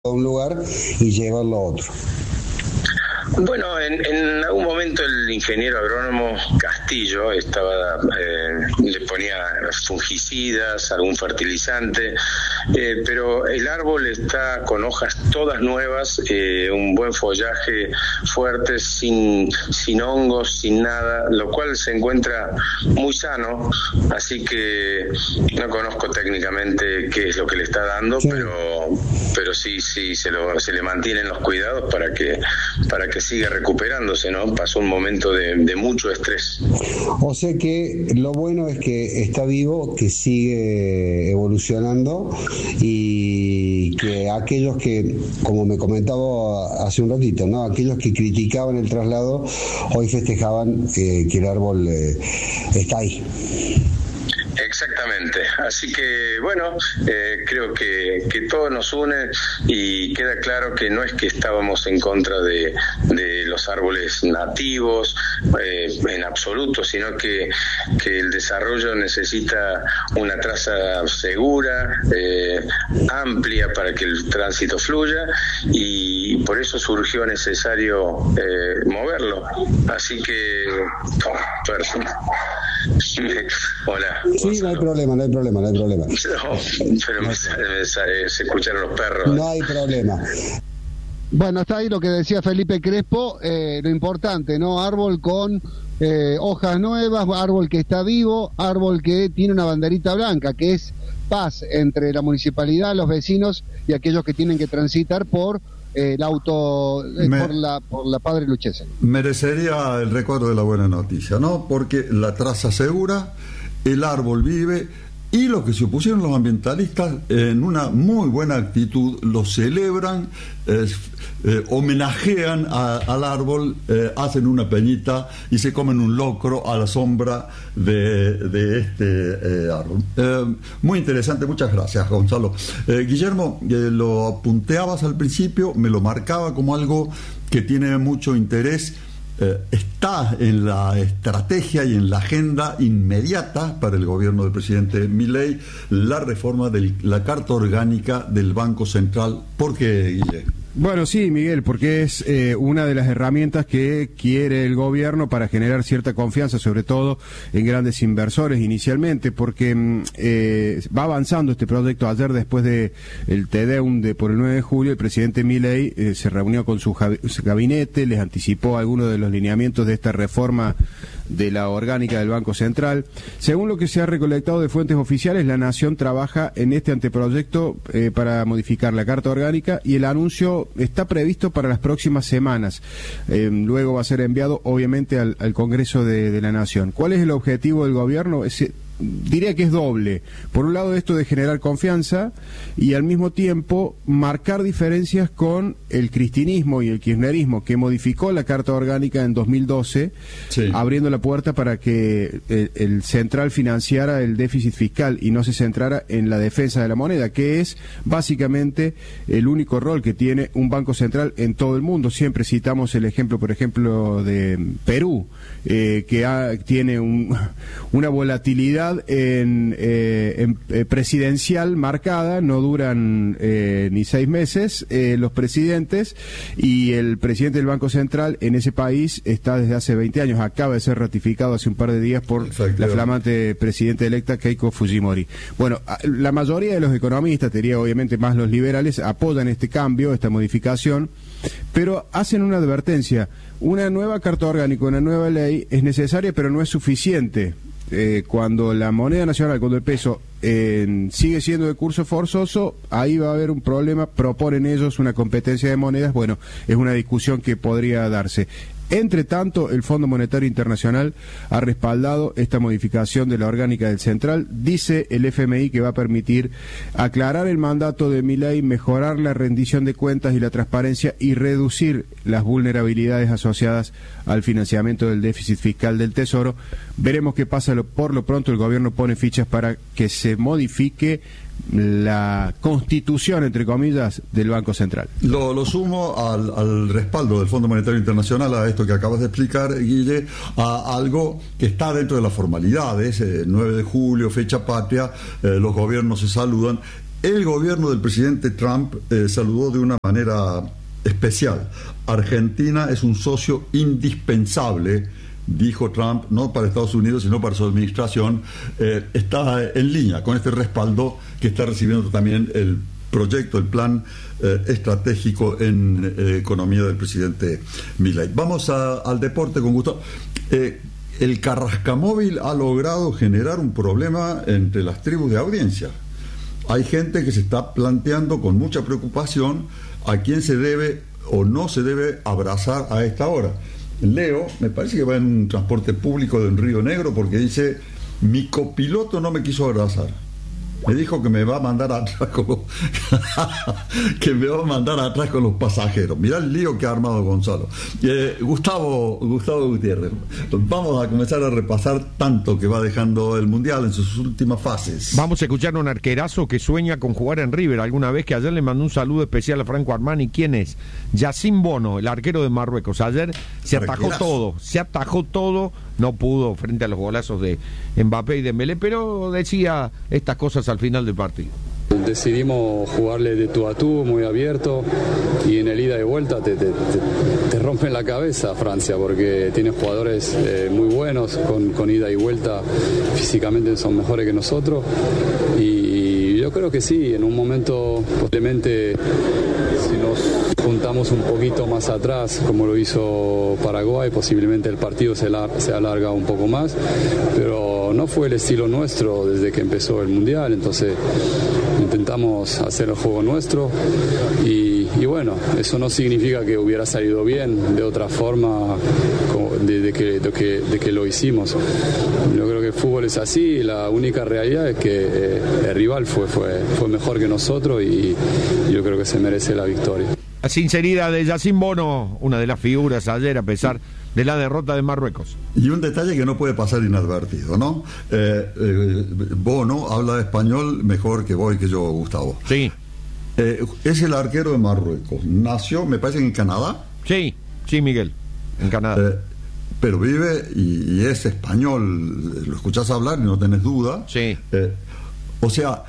a un lugar y llevarlo a otro. Bueno, en algún momento el ingeniero agrónomo Castillo le ponía fungicidas, algún fertilizante, pero el árbol está con hojas todas nuevas, un buen follaje fuerte, sin hongos, sin nada, lo cual se encuentra muy sano, así que no conozco técnicamente qué es lo que le está dando, sí. pero sí se le mantienen los cuidados para que siga recuperándose, ¿no? Pasó un momento de mucho estrés. O sea que lo bueno es que está vivo, que sigue evolucionando y que aquellos que, como me comentaba hace un ratito, ¿no? Aquellos que criticaban el traslado, hoy festejaban que el árbol está ahí. Exactamente, así que bueno, creo que todo nos une y queda claro que no es que estábamos en contra de los árboles nativos en absoluto, sino que el desarrollo necesita una traza segura, amplia para que el tránsito fluya, y por eso surgió necesario moverlo, así que hola. Sí, no hay problema. No, pero se escucharon los perros. No hay problema. Bueno, está ahí lo que decía Felipe Crespo, lo importante, ¿no? Árbol con hojas nuevas, árbol que está vivo, árbol que tiene una banderita blanca, que es paz entre la municipalidad, los vecinos y aquellos que tienen que transitar por el auto, por la Padre Lucchese. Merecería el recuerdo de la buena noticia, ¿no? Porque la traza segura, el árbol vive, y lo que se opusieron los ambientalistas en una muy buena actitud lo celebran, homenajean al árbol, hacen una peñita y se comen un locro a la sombra de este árbol. Muy interesante, muchas gracias, Gonzalo. Guillermo, lo apunteabas al principio, me lo marcaba como algo que tiene mucho interés. Está en la estrategia y en la agenda inmediata para el gobierno del presidente Milei la reforma de la Carta Orgánica del Banco Central. ¿Por qué, Guille? Bueno, sí, Miguel, porque es una de las herramientas que quiere el gobierno para generar cierta confianza, sobre todo en grandes inversores inicialmente, porque va avanzando este proyecto. Ayer, después de el TEDeum por el 9 de julio, el presidente Milei se reunió con su gabinete, les anticipó algunos de los lineamientos de esta reforma de la orgánica del Banco Central. Según lo que se ha recolectado de fuentes oficiales, la Nación trabaja en este anteproyecto para modificar la Carta Orgánica, y el anuncio está previsto para las próximas semanas. Luego va a ser enviado, obviamente, al Congreso de la Nación. ¿Cuál es el objetivo del gobierno? Diría que es doble. Por un lado, esto de generar confianza, y al mismo tiempo marcar diferencias con el cristinismo y el kirchnerismo, que modificó la Carta Orgánica en 2012, sí, abriendo la puerta para que el central financiara el déficit fiscal y no se centrara en la defensa de la moneda, que es básicamente el único rol que tiene un banco central en todo el mundo. Siempre citamos el ejemplo, por ejemplo, de Perú, que tiene una volatilidad presidencial marcada, no duran ni 6 meses los presidentes, y el presidente del Banco Central en ese país está desde hace 20 años, acaba de ser ratificado hace un par de días por la flamante presidenta electa Keiko Fujimori. Bueno, la mayoría de los economistas, te diría obviamente más los liberales, apoyan este cambio, esta modificación, pero hacen una advertencia: una nueva Carta Orgánica, una nueva ley es necesaria, pero no es suficiente. Cuando la moneda nacional, cuando el peso sigue siendo de curso forzoso, ahí va a haber un problema. Proponen ellos una competencia de monedas. Bueno, es una discusión que podría darse. Entre tanto, el Fondo Monetario Internacional ha respaldado esta modificación de la orgánica del Central. Dice el FMI que va a permitir aclarar el mandato de Milei, mejorar la rendición de cuentas y la transparencia, y reducir las vulnerabilidades asociadas al financiamiento del déficit fiscal del Tesoro. Veremos qué pasa. Por lo pronto, el gobierno pone fichas para que se modifique la constitución, entre comillas, del Banco Central. Lo sumo al respaldo del Fondo Monetario Internacional a esto que acabas de explicar, Guille, a algo que está dentro de las formalidades. 9 de julio, fecha patria, los gobiernos se saludan. el gobierno del presidente Trump saludó de una manera especial. Argentina es un socio indispensable, dijo Trump, no para Estados Unidos, sino para su administración. Está en línea con este respaldo que está recibiendo también el proyecto, el plan estratégico en economía del presidente Milei. Vamos al deporte con Gustavo. El Carrascamóvil ha logrado generar un problema entre las tribus de audiencia. Hay gente que se está planteando con mucha preocupación a quién se debe o no se debe abrazar a esta hora. Leo, me parece que va en un transporte público de Río Negro, porque dice: mi copiloto no me quiso abrazar. Me dijo que me va a mandar atrás con los pasajeros. Mirá el lío que ha armado Gonzalo. Gustavo Gutiérrez, vamos a comenzar a repasar tanto que va dejando el Mundial en sus últimas fases. Vamos a escuchar a un arquerazo que sueña con jugar en River alguna vez, que ayer le mandó un saludo especial a Franco Armani. ¿Quién es? Yacine Bono, el arquero de Marruecos. Ayer se atajó todo, no pudo frente a los golazos de Mbappé y Dembélé, pero decía estas cosas al final del partido. Decidimos jugarle de tú a tú, muy abierto, y en el ida y vuelta te rompen la cabeza Francia, porque tiene jugadores muy buenos, con ida y vuelta físicamente son mejores que nosotros, y yo creo que sí, en un momento posiblemente si nos juntamos un poquito más atrás, como lo hizo Paraguay, posiblemente el partido se alarga un poco más, pero no fue el estilo nuestro desde que empezó el Mundial, entonces intentamos hacer el juego nuestro y bueno, eso no significa que hubiera salido bien de otra forma de que lo hicimos. Yo creo que el fútbol es así, la única realidad es que el rival fue mejor que nosotros y yo creo que se merece la victoria. La sinceridad de Yacine Bono, una de las figuras ayer a pesar de la derrota de Marruecos. Y un detalle que no puede pasar inadvertido, ¿no? Bono habla español mejor que vos y que yo, Gustavo. Sí. Es el arquero de Marruecos. Nació, me parece, en Canadá. Sí, Miguel, en Canadá. Pero vive y es español. Lo escuchás hablar y no tenés duda. Sí. O sea,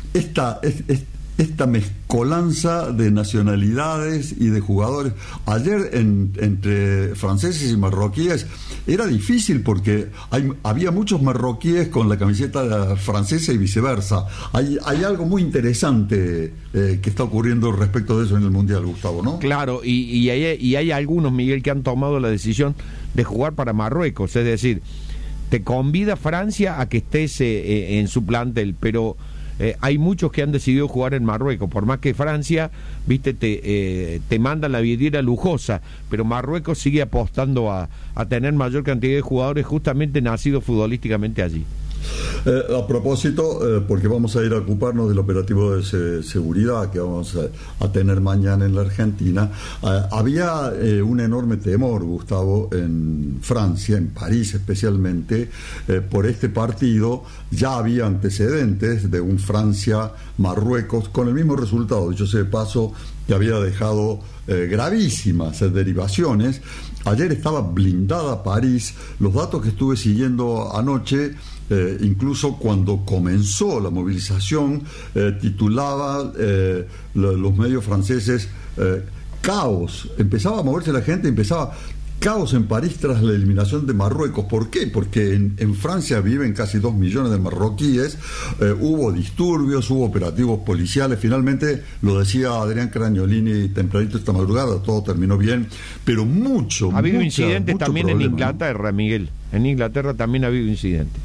esta mezcolanza de nacionalidades y de jugadores. Ayer entre franceses y marroquíes era difícil porque había muchos marroquíes con la camiseta francesa y viceversa. Hay algo muy interesante que está ocurriendo respecto de eso en el Mundial, Gustavo, ¿no? Claro, y hay algunos, Miguel, que han tomado la decisión de jugar para Marruecos, es decir, te convida Francia a que estés en su plantel, pero hay muchos que han decidido jugar en Marruecos, por más que Francia, viste, te manda la vidriera lujosa, pero Marruecos sigue apostando a tener mayor cantidad de jugadores justamente nacidos futbolísticamente allí. A propósito, porque vamos a ir a ocuparnos del operativo de seguridad que vamos a tener mañana en la Argentina, había un enorme temor, Gustavo, en Francia, en París especialmente, por este partido. Ya había antecedentes de un Francia-Marruecos con el mismo resultado, dicho sea de paso, que había dejado gravísimas derivaciones. Ayer estaba blindada París. Los datos que estuve siguiendo anoche, incluso cuando comenzó la movilización, titulaba los medios franceses caos. Empezaba a moverse la gente, empezaba caos en París tras la eliminación de Marruecos. ¿Por qué? Porque en Francia viven casi 2 millones de marroquíes, hubo disturbios, hubo operativos policiales, finalmente, lo decía Adrián Cragnolini tempranito esta madrugada, todo terminó bien, pero ha habido incidentes también problema, en Inglaterra, ¿no? Miguel, en Inglaterra también ha habido incidentes.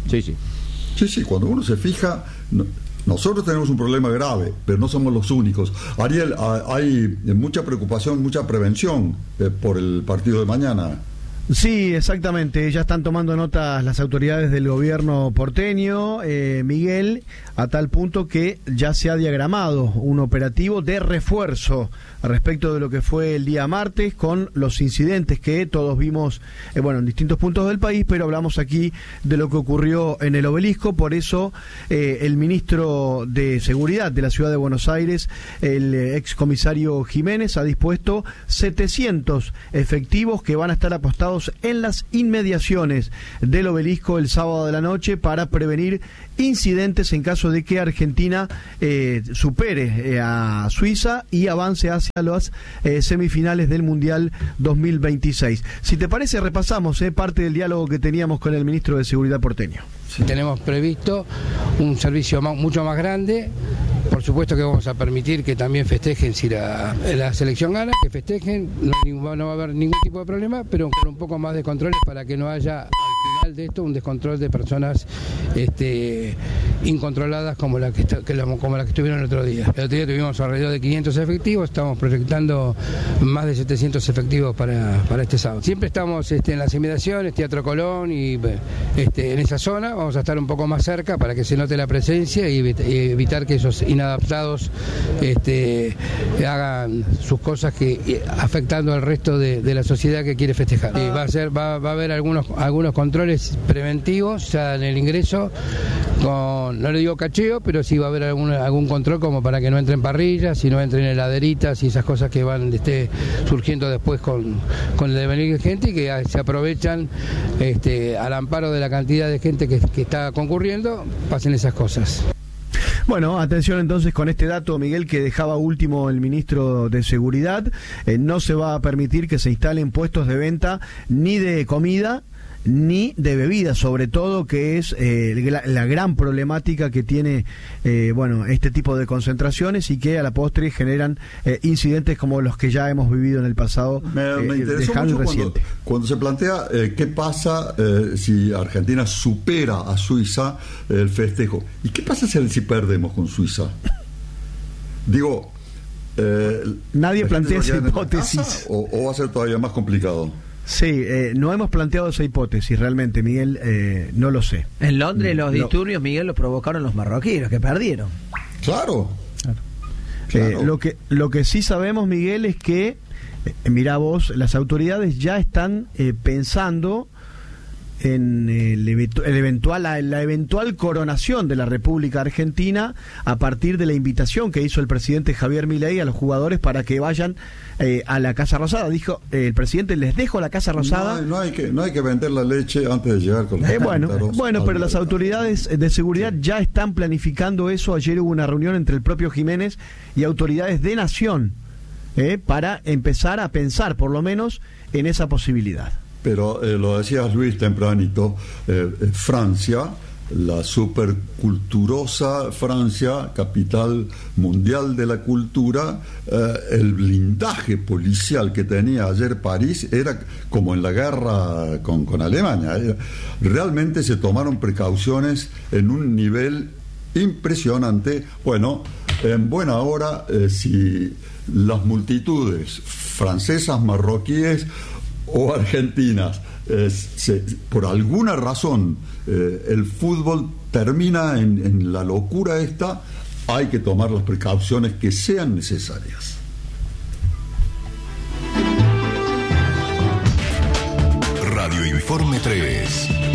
Sí, cuando uno se fija, nosotros tenemos un problema grave, pero no somos los únicos. Ariel, hay mucha preocupación, mucha prevención por el partido de mañana. Sí, exactamente, ya están tomando notas las autoridades del gobierno porteño, Miguel, a tal punto que ya se ha diagramado un operativo de refuerzo respecto de lo que fue el día martes, con los incidentes que todos vimos en distintos puntos del país, pero hablamos aquí de lo que ocurrió en el Obelisco. Por eso el ministro de Seguridad de la Ciudad de Buenos Aires, el excomisario Jiménez, ha dispuesto 700 efectivos que van a estar apostados en las inmediaciones del Obelisco el sábado de la noche para prevenir incidentes en caso de que Argentina supere a Suiza y avance hacia las semifinales del Mundial 2026. Si te parece, repasamos parte del diálogo que teníamos con el ministro de Seguridad porteño. Sí. Tenemos previsto un servicio mucho más grande. Por supuesto que vamos a permitir que también festejen si la selección gana, que festejen, no va a haber ningún tipo de problema, pero con un poco más de controles para que no haya al final de esto un descontrol de personas incontroladas como la que estuvieron el otro día. El otro día tuvimos alrededor de 500 efectivos, estamos proyectando más de 700 efectivos para este sábado. Siempre estamos en las inmediaciones, Teatro Colón y en esa zona, vamos a estar un poco más cerca para que se note la presencia y evitar que esos inadaptados hagan sus cosas afectando al resto de la sociedad que quiere festejar. Y va a haber algunos controles preventivos ya en el ingreso, no le digo cacheo, pero sí va a haber algún control como para que no entren parrillas y no entren heladeritas y esas cosas que van surgiendo después con el devenir de gente y que se aprovechan al amparo de la cantidad de gente que está concurriendo, pasen esas cosas. Bueno, atención entonces con este dato, Miguel, que dejaba último el ministro de Seguridad. No se va a permitir que se instalen puestos de venta ni de comida ni de bebida, sobre todo, que es la gran problemática que tiene este tipo de concentraciones y que a la postre generan incidentes como los que ya hemos vivido en el pasado. Me interesó mucho cuando se plantea qué pasa si Argentina supera a Suiza el festejo. ¿Y qué pasa si perdemos con Suiza? Digo, nadie plantea esa hipótesis. ¿O va a ser todavía más complicado? Sí, no hemos planteado esa hipótesis realmente, Miguel, no lo sé. En Londres los disturbios, Miguel, los provocaron los marroquíes, que perdieron. Claro. Lo que sí sabemos, Miguel, es que, mirá vos, las autoridades ya están pensando en la eventual coronación de la República Argentina a partir de la invitación que hizo el presidente Javier Milei a los jugadores para que vayan a la Casa Rosada. Dijo el presidente: les dejo la Casa Rosada. No hay que vender la leche antes de llegar con los bueno, pero las autoridades de seguridad ya están planificando eso. Ayer hubo una reunión entre el propio Jiménez y autoridades de Nación para empezar a pensar por lo menos en esa posibilidad. Pero lo decías, Luis, tempranito, Francia, la superculturosa Francia, capital mundial de la cultura, el blindaje policial que tenía ayer París era como en la guerra con Alemania. Realmente se tomaron precauciones en un nivel impresionante. Bueno, en buena hora, si las multitudes francesas, marroquíes o argentinas, por alguna razón el fútbol termina en la locura esta, hay que tomar las precauciones que sean necesarias. Radio Informe 3.